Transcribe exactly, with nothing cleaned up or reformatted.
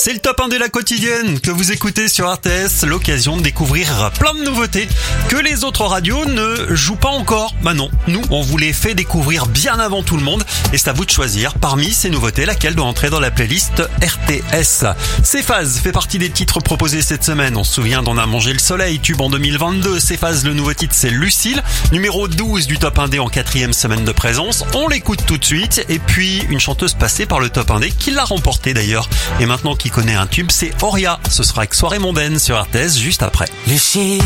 C'est le top un de la quotidienne que vous écoutez sur R T S, l'occasion de découvrir plein de nouveautés que les autres radios ne jouent pas encore. Bah non, nous on vous les fait découvrir bien avant tout le monde et c'est à vous de choisir parmi ces nouveautés laquelle doit entrer dans la playlist R T S. Céphase fait partie des titres proposés cette semaine. On se souvient d'On a mangé le soleil, tube en deux mille vingt-deux. Céphase, le nouveau titre c'est Lucille, numéro douze du top un D en quatrième semaine de présence. On l'écoute tout de suite et puis une chanteuse passée par le top un D qui l'a remporté d'ailleurs. Et maintenant qui connaît un tube, c'est Auria. Ce sera avec Soirée mondaine sur R T S juste après. Lucille,